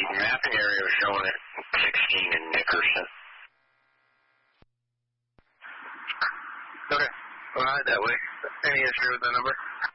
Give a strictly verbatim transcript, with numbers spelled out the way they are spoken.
mapping area was showing it sixteen in Nickerson. Okay. Well, I'll head that way. Any issue with the number?